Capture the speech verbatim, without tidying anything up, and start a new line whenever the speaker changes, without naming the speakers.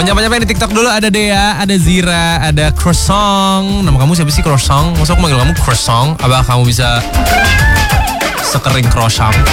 nyapa-nyapa di TikTok dulu. Ada Dea, ada Zira, ada Croissant. Nama kamu siapa sih Croissant? Masa aku manggil kamu Croissant? Apa kamu bisa sekering croissant?